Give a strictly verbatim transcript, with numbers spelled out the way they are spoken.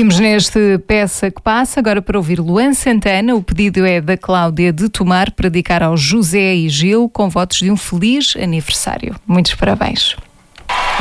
Seguimos neste Peça que Passa, agora para ouvir Luan Santana. O pedido é da Cláudia de Tomar para dedicar ao José e Gil com votos de um feliz aniversário. Muitos parabéns.